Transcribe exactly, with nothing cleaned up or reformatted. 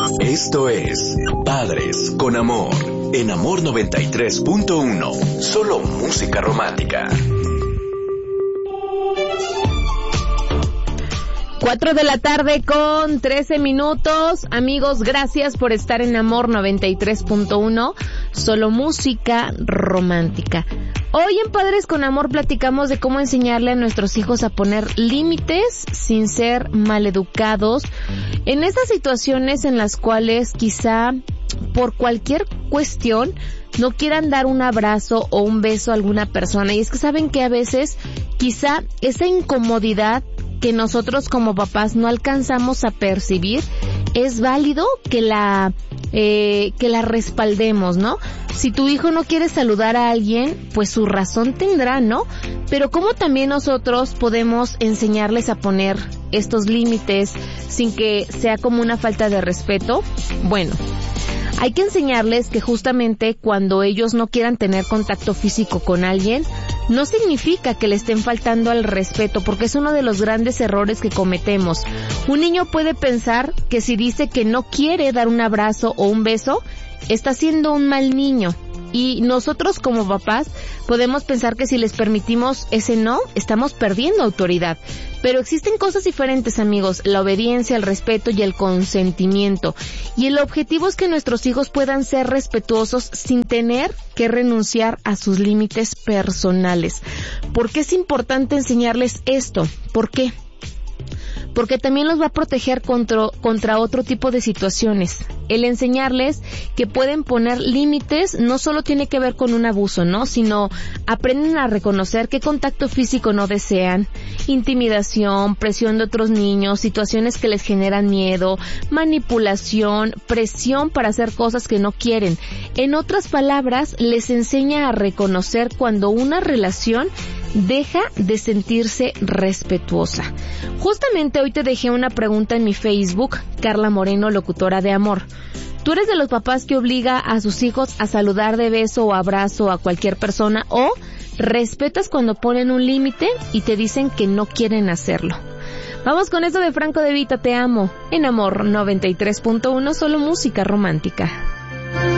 Esto es Padres con Amor, en Amor noventa y tres punto uno. Solo música romántica. Cuatro de la tarde con trece minutos. Amigos, gracias por estar en Amor noventa y tres punto uno. Solo música romántica. Hoy en Padres con Amor platicamos de cómo enseñarle a nuestros hijos a poner límites sin ser maleducados en esas situaciones en las cuales quizá por cualquier cuestión no quieran dar un abrazo o un beso a alguna persona. Y es que saben que a veces quizá esa incomodidad que nosotros como papás no alcanzamos a percibir, es válido que la eh, que la respaldemos, ¿no? Si tu hijo no quiere saludar a alguien, pues su razón tendrá, ¿no? Pero ¿cómo también nosotros podemos enseñarles a poner estos límites sin que sea como una falta de respeto? Bueno, hay que enseñarles que justamente cuando ellos no quieran tener contacto físico con alguien, no significa que le estén faltando al respeto, porque es uno de los grandes errores que cometemos. Un niño puede pensar que si dice que no quiere dar un abrazo o un beso, está siendo un mal niño. Y nosotros como papás podemos pensar que si les permitimos ese no, estamos perdiendo autoridad. Pero existen cosas diferentes, amigos, la obediencia, el respeto y el consentimiento. Y el objetivo es que nuestros hijos puedan ser respetuosos sin tener que renunciar a sus límites personales. ¿Por qué es importante enseñarles esto? ¿Por qué? Porque también los va a proteger contra, contra otro tipo de situaciones. El enseñarles que pueden poner límites no solo tiene que ver con un abuso, ¿no? Sino aprenden a reconocer qué contacto físico no desean, intimidación, presión de otros niños, situaciones que les generan miedo, manipulación, presión para hacer cosas que no quieren. En otras palabras, les enseña a reconocer cuando una relación deja de sentirse respetuosa. Justamente hoy te dejé una pregunta en mi Facebook, Carla Moreno, locutora de Amor. ¿Tú eres de los papás que obliga a sus hijos a saludar de beso o abrazo a cualquier persona, o respetas cuando ponen un límite y te dicen que no quieren hacerlo? Vamos con eso de Franco De Vita, Te Amo, en Amor noventa y tres punto uno, solo música romántica.